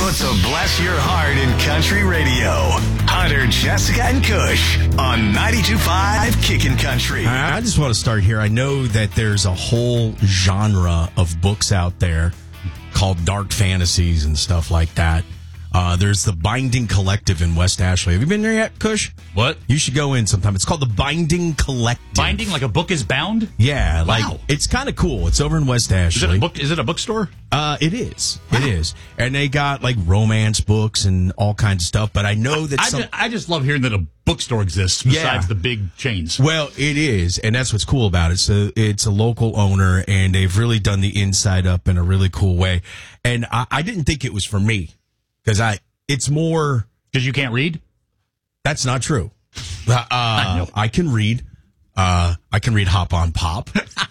puts a bless your heart in country radio. Hunter, Jessica, and Kush on 92.5 Kickin' Country. I just want to start here. I know that there's a whole genre of books out there called dark fantasies and stuff like that. There's the Binding Collective in West Ashley. Have you been there yet, Kush? What? You should go in sometime. It's called the Binding Collective. Binding, like a book is bound? Yeah, Wow. like it's kind of cool. It's over in West Ashley. Is it a bookstore? It is. Wow. It is. And they got like romance books and all kinds of stuff. But I know that I just love hearing that a bookstore exists besides the big chains. Well, it is, and that's what's cool about it. So it's a local owner, and they've really done the inside up in a really cool way. And I didn't think it was for me because it's more because you can't read. That's not true. I can read. I can read Hop on Pop.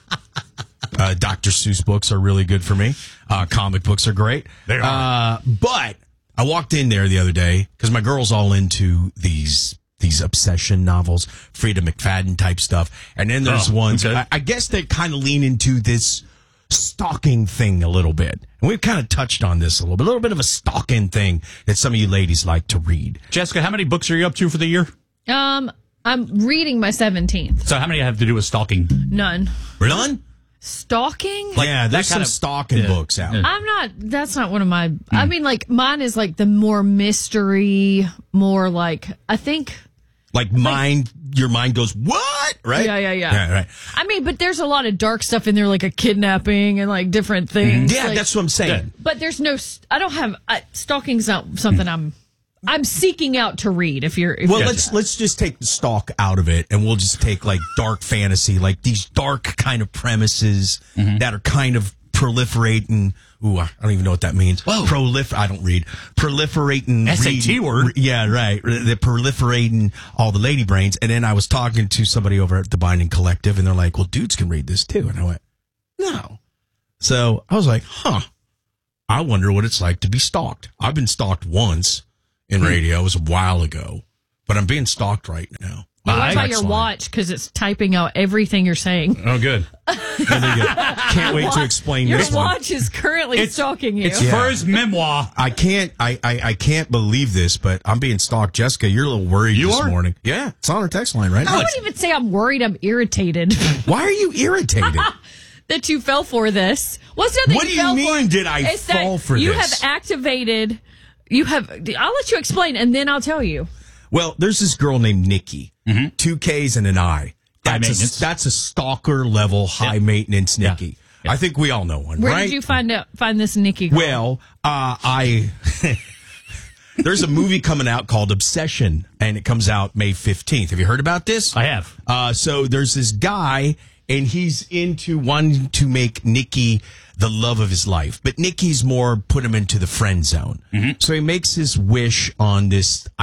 Dr. Seuss books are really good for me. Comic books are great. They are. But I walked in there the other day because my girl's all into these obsession novels, Frida McFadden type stuff. And then there's ones, okay. I guess they kind of lean into this stalking thing a little bit. And we've kind of touched on this a little bit of a stalking thing that some of you ladies like to read. Jessica, how many books are you up to for the year? I'm reading my 17th. So how many have to do with stalking? None. None? Stalking? Yeah, there's some stalking books out. That's not one of my, I mean, like, mine is like the more mystery, more like, I think. Like your mind goes, what? Right? Yeah. Right. I mean, but there's a lot of dark stuff in there, like a kidnapping and like different things. Yeah, like, that's what I'm saying. But there's no, I don't have, stalking's not something I'm seeking out to read. Let's just take the stalk out of it, and we'll just take like dark fantasy, like these dark kind of premises that are kind of proliferating. Ooh, I don't even know what that means. Whoa. I don't read. Proliferating. SAT word. Yeah, right. They're proliferating all the lady brains. And then I was talking to somebody over at the Binding Collective, and they're like, well, dudes can read this too. And I went, no. So I was like, I wonder what it's like to be stalked. I've been stalked once in radio. It was a while ago, but I'm being stalked right now. Watch out your watch because it's typing out everything you're saying. Oh, good. Can't wait to explain your this one. watch is currently stalking you. It's for his memoir. I can't believe this, but I'm being stalked. Jessica, you're a little worried this morning. Yeah, it's on our text line right now. I wouldn't even say I'm worried. I'm irritated. Why are you irritated? That you fell for this. What's the other What do you mean did I fall for this? You have activated. I'll let you explain, and then I'll tell you. Well, there's this girl named Nikki. 2 Ks and an I. That's a stalker level, high maintenance Nikki. Yeah. I think we all know one, Where right? Where did you find this Nikki girl? Well, there's a movie coming out called Obsession, and it comes out May 15th. Have you heard about this? I have. So there's this guy, and he's into wanting to make Nikki the love of his life. But Nikki's more put him into the friend zone. So he makes his wish on this